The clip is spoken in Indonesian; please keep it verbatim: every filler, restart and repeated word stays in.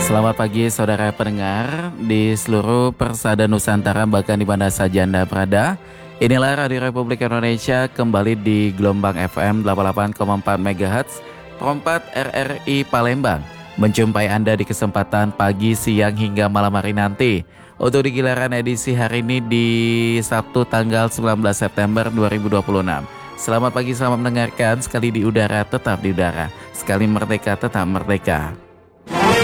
Selamat pagi saudara pendengar di seluruh persada Nusantara bahkan di mana saja Anda berada. Inilah Radio Republik Indonesia kembali di gelombang F M delapan puluh delapan koma empat megahertz Perempat R R I Palembang. Menjumpai Anda di kesempatan pagi, siang hingga malam hari nanti. Untuk di giliran edisi hari ini di Sabtu tanggal sembilan belas September dua ribu dua puluh enam. Selamat pagi, selamat mendengarkan. Sekali di udara tetap di udara, sekali merdeka tetap merdeka.